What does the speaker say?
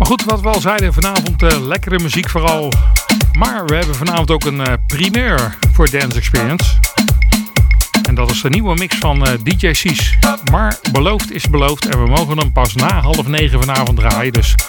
Maar goed, wat we al zeiden, vanavond lekkere muziek vooral. Maar we hebben vanavond ook een primeur voor Dance Experience. En dat is de nieuwe mix van DJ Cies. Maar beloofd is beloofd en we mogen hem pas na 20:30 vanavond draaien. Dus